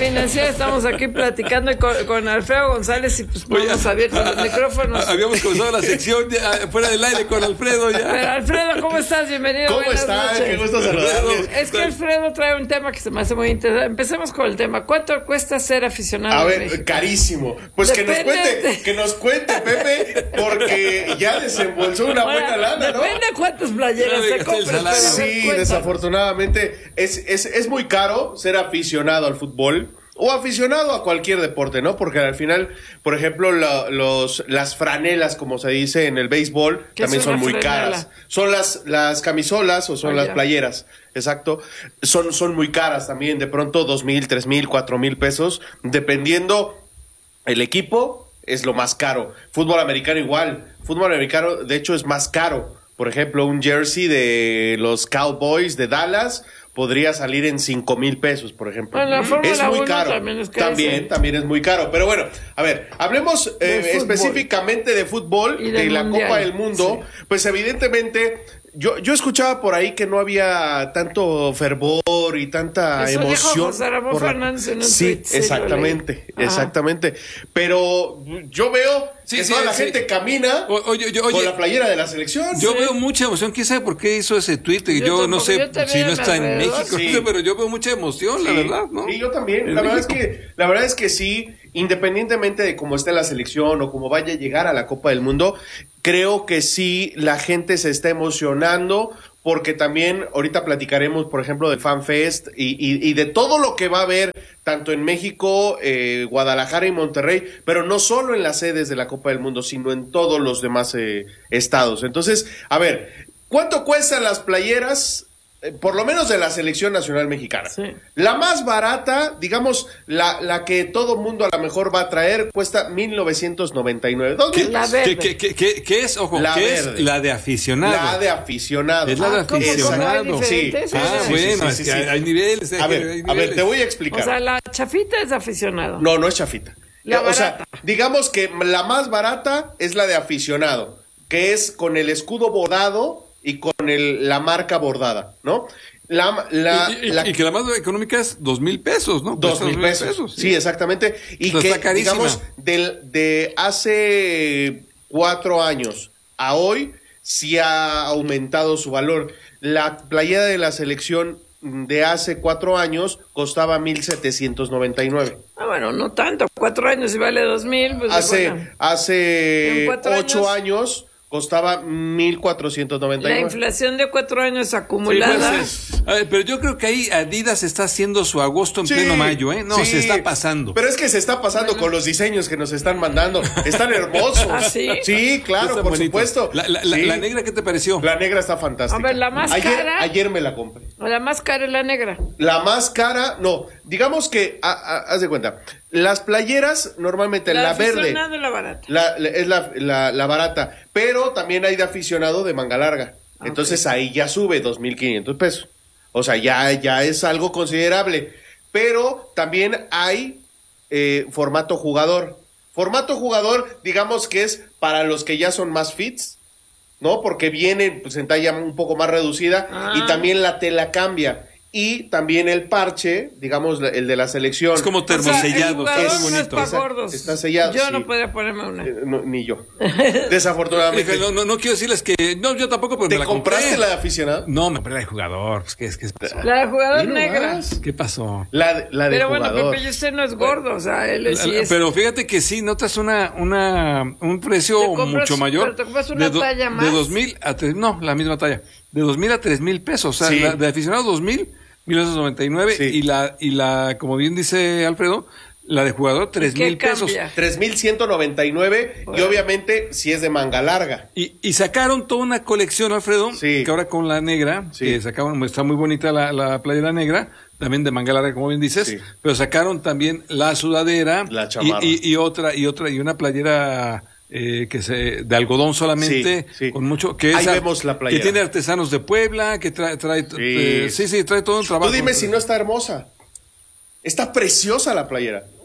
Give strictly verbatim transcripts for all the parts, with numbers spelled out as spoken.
financiera. Estamos aquí platicando con, con Alfredo González y pues Oye, hemos abierto a, los micrófonos. A, habíamos comenzado la sección ya, fuera del aire con Alfredo ya. Pero Alfredo, ¿cómo estás? Bienvenido. ¿Cómo estás? Qué gusto saludarles. Es que Alfredo trae un tema que se me hace muy interesante. Empecemos con el tema. ¿Cuánto cuesta ser aficionado? A en ver, México? Carísimo. Pues que nos Depende cuente, de- que nos cuente, Pepe, porque ya desembolsó una Ahora, buena lana, ¿no? depende cuántas playeras No, se diga, compren. el salario. pero a ver, Sí, cuéntanos. desafortunadamente es, es, es muy caro ser aficionado al fútbol o aficionado a cualquier deporte, ¿no? Porque al final, por ejemplo, la- los, las franelas, como se dice en el béisbol, ¿Qué también es son una muy franela? caras. Son las, las camisolas o son Ah, las ya. playeras, exacto. Son, son muy caras también, de pronto dos mil, tres mil, cuatro mil pesos, dependiendo el equipo, es lo más caro. Fútbol americano igual. Fútbol americano, de hecho, es más caro. Por ejemplo, un jersey de los Cowboys de Dallas podría salir en cinco mil pesos, por ejemplo. Bueno, la Fórmula es muy uno caro. también es carísimo. También, también es muy caro. Pero bueno, a ver, hablemos eh, De fútbol. específicamente de fútbol, Y de del la mundial. Copa del Mundo. Sí. Pues evidentemente, yo, yo escuchaba por ahí que no había tanto fervor y tanta Eso dijo emoción. José Ramón por la- Fernández en un Sí, tuit, sí, lo exactamente, leí. Ajá. exactamente. Pero yo veo Sí, que sí, toda la sí. gente camina O- oye, yo- con oye, la playera de la selección. Yo Sí. veo mucha emoción. ¿Quién sabe por qué hizo ese tweet? Yo, Yo no tampoco, sé yo también si no en está en alrededor. México, Sí. no sé, pero yo veo mucha emoción, la Sí, verdad, ¿no? Sí, yo también. En La verdad, es México. que, la verdad es que sí, independientemente de cómo esté la selección o cómo vaya a llegar a la Copa del Mundo, creo que sí la gente se está emocionando porque también ahorita platicaremos, por ejemplo, del FanFest y, y, y de todo lo que va a haber tanto en México, eh, Guadalajara y Monterrey, pero no solo en las sedes de la Copa del Mundo, sino en todos los demás eh, estados. Entonces, a ver, ¿cuánto cuestan las playeras? Eh, por lo menos de la selección nacional mexicana. Sí. La más barata, digamos, la, la que todo mundo a lo mejor va a traer, cuesta mil novecientos noventa y nueve. Dos ¿Qué, mil La pesos. verde. qué- qué- qué- qué es? Ojo, La ¿qué verde. es? La de aficionado. La de aficionado. Es la de Ah, ¿cómo, cómo hay aficionado. diferentes? Sí. Ah, Sí, sí, bueno, sí, es sí, que sí. hay, hay niveles. hay A que- ver, hay a ver, niveles. te voy a O explicar. sea, la chafita es de aficionado. No, no es chafita. La Eh, o sea, barata. digamos que la más barata es la de aficionado, que es con el escudo bordado y con el, la marca bordada, ¿no? La, la, y, y- la- y que la más económica es dos mil pesos, ¿no? Dos Cuesta mil pesos. Sí, exactamente. Y Pero que, está carísima. digamos, del, de hace cuatro años a hoy, sí ha aumentado su valor. La playera de la selección de hace cuatro años costaba mil setecientos noventa y nueve. Ah, bueno, no tanto. Cuatro años y vale dos mil. Pues Hace, bueno. hace En cuatro ocho años, años costaba mil cuatrocientos noventa y La nueve. inflación de cuatro años Sí, acumulada. pues, a ver, pero yo creo que ahí Adidas está haciendo su agosto en Sí, pleno mayo, ¿eh? No, sí, se está pasando. Pero es que se está pasando con los diseños que nos están mandando. Están hermosos. ¿Ah, sí? Sí, claro, Está por bonito. supuesto. La, la- la- Sí. la negra, ¿qué te pareció? La negra está fantástica. A ver, la más ayer, cara. Ayer me la compré. La más cara es la negra. La más cara, no. Digamos que, a- a- haz de cuenta, las playeras normalmente la, La verde aficionado y la barata. la- la- es la, la- la barata, pero también hay de aficionado de manga larga. Entonces ahí ya sube dos mil quinientos pesos. O sea, ya, ya es algo considerable. Pero también hay eh, formato jugador. Formato jugador, digamos que es para los que ya son más fits, ¿no? Porque vienen pues, en talla un poco más reducida Ah. y también la tela cambia. Y también el parche, digamos, la- el de la selección. Es como O sea, el termosellado, jugador está no muy es bonito. pa' Está- gordos. está sellado, Yo sí. no podría ponerme una. Eh, no, ni yo. Desafortunadamente. Híjole, no, no, no quiero decirles que. No, yo tampoco, pero ¿Te me la compré. compraste la de aficionado? No, me compré la de jugador. Pues, ¿qué, es- qué pasó? La de jugador Mira negra. nomás. ¿Qué pasó? La, de- la de Pero bueno, jugador. Pepe, y usted no es gordo, o sea, él es, sí La- es- Pero fíjate que sí, notas una, una, un precio Te compras- mucho mayor. pero te compras una de talla más. De dos mil a tres, no, la misma talla. De dos mil a tres mil pesos. O sea, Sí. la de aficionado dos mil, mil novecientos noventa y nueve. Sí. Y la, y la, como bien dice Alfredo, la de jugador tres ¿Qué mil pesos. cambia? tres mil ciento noventa y nueve y Bueno. obviamente si es de manga larga. Y, y sacaron toda una colección, Alfredo, Sí. que ahora con la negra, Sí. que sacaron, está muy bonita la, la playera negra, también de manga larga, como bien dices, Sí. pero sacaron también la sudadera La y, chamarra. y, y otra, y otra, y una playera eh, que se, de algodón solamente, Sí, sí. con mucho, que Ahí es, vemos la playera. que tiene artesanos de Puebla, que trae, trae, Sí. eh, sí, sí, trae todo un trabajo. Tú dime si no está hermosa. Está preciosa la playera.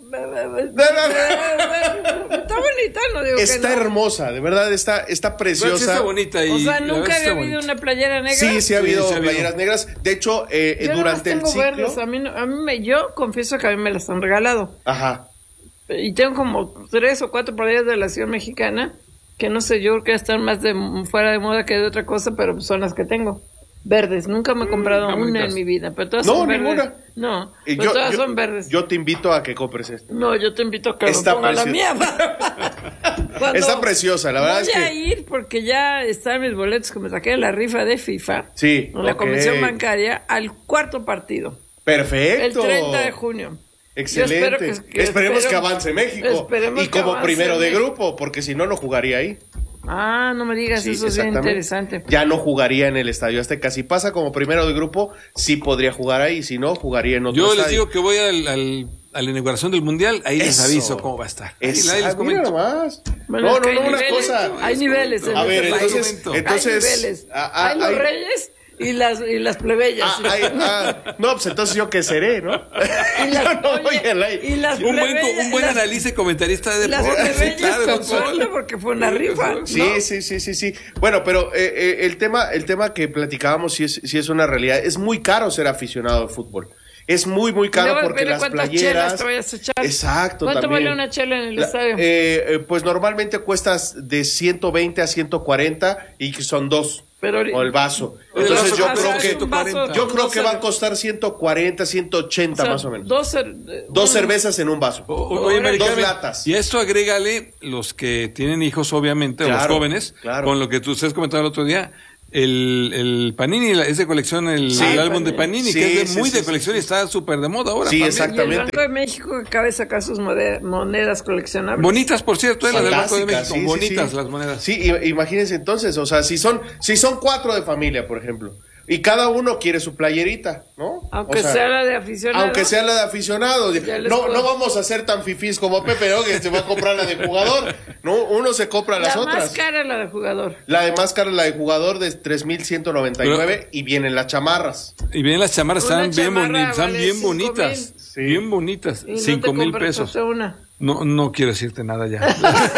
Está bonita, no digo Está que no. hermosa, de verdad, está, está preciosa. Pues sí está bonita. Y O sea, la nunca verdad había está habido bonita. una playera negra. Sí, sí ha habido Sí, sí ha habido. playeras negras. De hecho, eh, Yo durante el tengo ciclo... verdes. A mí, no- a mí me, yo confieso que a mí me las han regalado. Ajá. Y tengo como tres o cuatro playeras de la Ciudad Mexicana que no sé, yo creo que están más de fuera de moda que de otra cosa, pero son las que tengo. Verdes, nunca me he comprado está una bonitas. en mi vida, pero todas No, son verdes. ninguna. No, Y pero yo, todas yo- son verdes. yo te invito a que compres esta. No, yo te invito a que Está me ponga la mía. preciosa. Cuando Está preciosa, la verdad voy es que- a ir porque ya están mis boletos que me saqué de la rifa de FIFA. Sí, En la ok. Comisión Bancaria al cuarto partido. Perfecto. El treinta de junio. Excelente. Yo espero que- que- Esperemos espero- que avance México. esperemos Y que como avance primero de México. grupo, porque si no, no jugaría ahí. Ah, no me digas, Sí, eso es bien exactamente. interesante. Ya no jugaría en el Estadio Azteca. Si pasa como primero de grupo, sí podría jugar ahí. Si no, jugaría en otro Yo les estadio. digo que voy al, al- a la inauguración del Mundial, ahí les Eso. aviso cómo va a estar. Ahí, Es, ahí les ah, mira comento. nomás. Bueno, no, es que no, hay no, una niveles, cosa. Hay niveles. en A ver, este país. entonces, Hay entonces, hay niveles. ah, ah, hay los hay- reyes y las, y las plebeyas. Ah, ay, ah, no, pues entonces yo qué seré, ¿no? Y las- Yo no oye, voy al aire. y las Un buen, plebeyas- un buen las- analista y comentarista de Las deportes. plebeyas claro, con doctor. suerte porque fue una rifa. Sí, ¿no? sí, sí, sí, sí. Bueno, pero eh, eh, el tema, el tema que platicábamos sí es, sí es una realidad. Es muy caro ser aficionado de fútbol. Es muy, muy caro Luego, porque depende las cuántas playeras. chelas te vayas a echar. Exacto. ¿Cuánto también. vale una chela en el La- estadio? eh, eh, pues normalmente cuestas de ciento veinte a ciento cuarenta y que son dos. Pero- o el vaso. El Entonces vaso yo cuesta creo es que un vaso yo con creo dos que va a cer- costar ciento cuarenta, ciento ochenta o sea, más o menos. Dos, cer- eh, Dos bueno, cervezas en un vaso. O- o- Oye, Mari Dos Carmen, latas. y a esto agrégale los que tienen hijos, obviamente, o los Claro, jóvenes, claro. con lo que tú ustedes comentaban el otro día, el, el Panini, la- es de colección, el, Sí, el álbum de Panini. Panini, Sí, que es de- sí, muy sí, de sí, colección sí. y está súper de moda ahora. Sí, también. Y el exactamente. Banco de México que acaba de sacar sus mode- monedas coleccionables. Bonitas, por cierto, eh, las del Banco de Fantásticas, México, sí, sí, bonitas sí. las monedas. Sí, i- imagínense entonces, o sea, si son, si son cuatro de familia, por ejemplo, y cada uno quiere su playerita, ¿no? Aunque O sea, sea la de aficionado. Aunque sea la de aficionado. Ya les No, puedo- no vamos a ser tan fifís como Pepe, ¿no? Que se va a comprar la de jugador. No, uno se compra las la otras. más cara es la de jugador. La de más cara es la de jugador de tres mil ciento noventa y nueve y vienen las chamarras. Y bien, las chamarras Una están bien, chamarra boni- están vale bien cinco bonitas. mil. Sí. Bien bonitas. Y no Cinco te mil compras pesos. hasta una. No, no quiero decirte nada ya.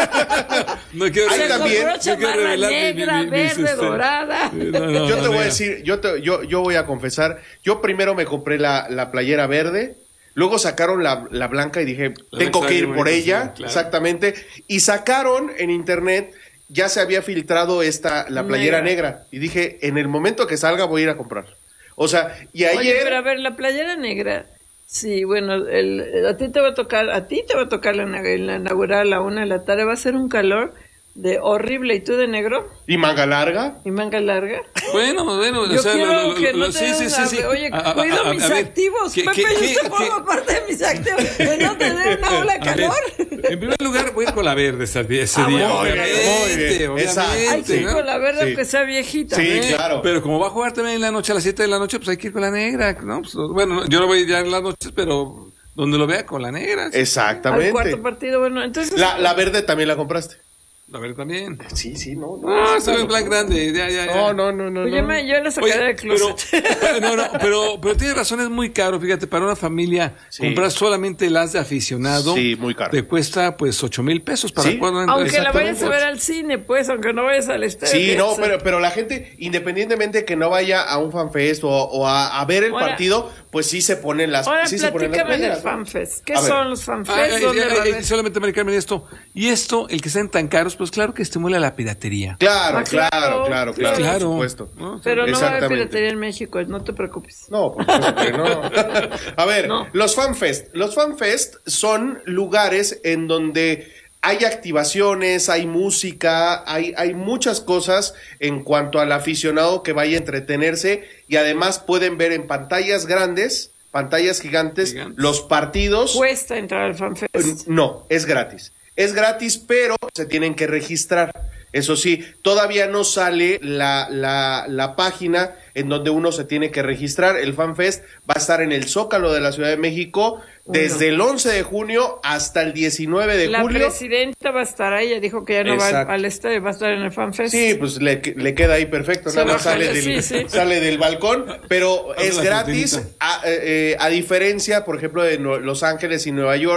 no quiero Ahí Se también- compró no quiero chamarra revelar mi- negra, mi- mi- mis, verde, este, dorada. No, no, Yo te no, voy a mira. decir, yo, te- yo, yo voy a confesar, yo primero me compré la, la playera verde, luego sacaron la, la blanca y dije, La tengo blanca que ir está por bien ella, bonita, sí, claro. exactamente, y sacaron en internet, ya se había filtrado esta, la playera Negra. negra, y dije, en el momento que salga voy a ir a comprar. O sea, y ayer... Oye, pero a ver, la playera negra. Sí, bueno, el, a ti te va a tocar, a ti te va a tocar la, la inaugurar a la una de la tarde. Va a ser un calor de horrible. ¿Y tú de negro? ¿Y manga larga? ¿Y manga larga? Bueno, bueno, Yo o sea, quiero lo- lo- que lo- no sí, te sí, den sí, una- sí. Oye, A- a- cuido a- mis a ver, activos. ¿qué- Pepe, qué- yo qué- te formo qué- parte de mis activos. Que no te den una ola de A ver, calor. en primer lugar, voy a ir con la verde ese día. Ese Ah, día muy bien, muy obviamente, bien. obviamente, Exacto. Hay que ir ¿no? con la verde Sí. aunque sea viejita. Sí, ¿eh? claro. Pero como va a jugar también en la noche a las siete de la noche, pues hay que ir con la negra, ¿no? Pues, bueno, yo no voy a ir ya en las noches, pero donde lo vea con la negra. Al Exactamente. cuarto partido, bueno, entonces... La, la verde también la compraste. A ver también. Sí, sí, no. No, se ve en plan grande, ya, ya, ya. No, no, no, no. Pues yo, no. me, yo la sacaré Oye, del pero, closet. no, no, pero, pero tiene razón, es muy caro, fíjate, para una familia Sí. comprar solamente las de aficionado. Sí, muy caro. Te cuesta pues ocho mil pesos para Sí. cuando Aunque la vayas a exactamente. ver al cine, pues, aunque no vayas al estadio. Sí, que no, es- pero, pero la gente, independientemente que no vaya a un fanfest o, o a, a ver el Ahora- partido, pues sí se ponen las, Ahora sí se ponen las platícame del playeras, ¿no? FanFest. ¿Qué A ver. son los FanFest? Ay, ay, ¿Dónde ay, va a ay, haber? solamente Mari Carmen, esto. Y esto, el que sean tan caros, pues claro que estimula la piratería. Claro, Ah, claro, claro, claro, claro, Claro. por supuesto. ¿no? Pero no va a haber Exactamente. piratería en México, no te preocupes. No, por supuesto que no. A ver, No. los FanFest. Los FanFest son lugares en donde hay activaciones, hay música, hay, hay muchas cosas en cuanto al aficionado que vaya a entretenerse y además pueden ver en pantallas grandes, pantallas gigantes, Gigantes. los partidos. Cuesta entrar al FanFest. No, es gratis. Es gratis, pero se tienen que registrar. Eso sí, todavía no sale la, la, la página en donde uno se tiene que registrar. El FanFest va a estar en el Zócalo de la Ciudad de México desde el once de junio hasta el diecinueve de La julio. presidenta va a estar ahí, ella dijo que ya no va Exacto. al, al estadio, va a estar en el FanFest. Sí, pues le, le queda ahí perfecto, Se nada más baja, sale del, sí, sí. sale del balcón, pero Abre es la gratis, cortinita. a, eh, eh, a diferencia, por ejemplo, de Nue- Los Ángeles y Nueva York,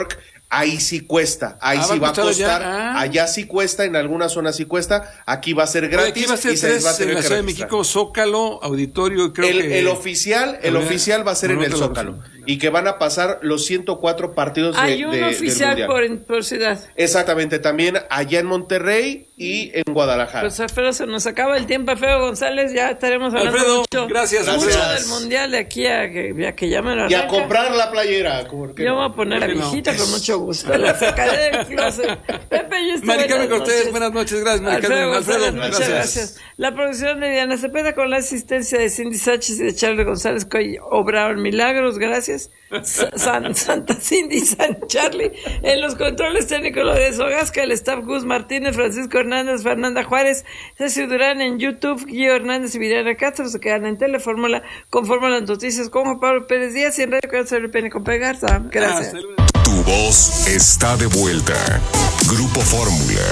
ahí sí cuesta, ahí Ah, sí va va a a costar costar, allá. Ah. allá sí cuesta, en algunas zonas sí cuesta, aquí va a ser Oye, gratis aquí va a ser y se tres les va a en tener la que Ciudad de registrar. México, Zócalo, Auditorio, creo El, que... el oficial, el Habría- oficial va a ser en no, el no te lo Zócalo sé. y que van a pasar los ciento cuatro partidos de, Hay un de- del oficial Mundial. por, por ciudad. Exactamente, también allá en Monterrey y en Guadalajara. Pues Alfredo, se nos acaba el tiempo. Alfredo González, ya estaremos hablando Alfredo, mucho, gracias, mucho Alfredo. del mundial de aquí a que, ya que ya me lo y a arranca. comprar la playera. como que Yo no. me voy a poner la ¿Por qué no? viejita con mucho gusto. La sacaré del closet. Pepe, yo estoy. Mari Carmen buenas Cortés, noches. buenas noches, gracias, Mari Alfredo Carmen. González, Alfredo, muchas gracias. gracias. La producción de Diana Cepeda con la asistencia de Cindy Sánchez y de Charlie González, que hoy obraron milagros, gracias. Sa- San- Santa Cindy y San Charlie. En los controles técnicos, lo de Sogasca, el staff Gus Martínez, Francisco Hernández, Fernanda Juárez, Ceci Durán en YouTube, Guillo Hernández y Viriana Castro se quedan en Telefórmula con Fórmula Noticias con Juan Pablo Pérez Díaz y en Radio Canal R P N con Pegarza. Gracias. Hasta luego. Tu voz está de vuelta. Grupo Fórmula.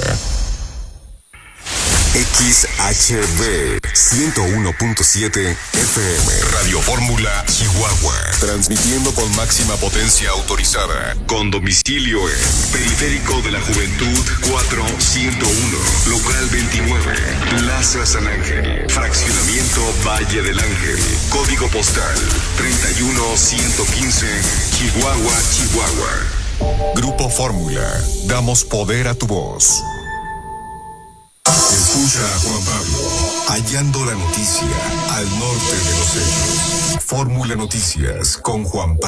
X H B ciento uno punto siete F M. Radio Fórmula Chihuahua. Transmitiendo con máxima potencia autorizada. Con domicilio en Periférico de la Juventud cuatro ciento uno. Local veintinueve. Plaza San Ángel. Fraccionamiento Valle del Ángel. Código postal treinta y uno ciento quince. Chihuahua, Chihuahua. Grupo Fórmula. Damos poder a tu voz. Escucha a Juan Pablo, hallando la noticia al norte de los hechos. Fórmula Noticias con Juan Pablo.